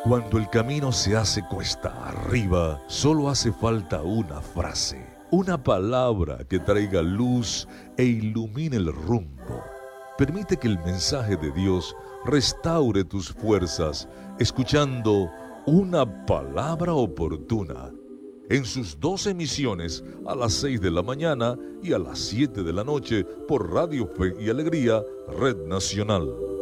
Cuando el camino se hace cuesta arriba, solo hace falta una frase, una palabra que traiga luz e ilumine el rumbo. Permite que el mensaje de Dios restaure tus fuerzas, escuchando una palabra oportuna en sus 2 emisiones a las 6 de la mañana y a las 7 de la noche por Radio Fe y Alegría, Red Nacional.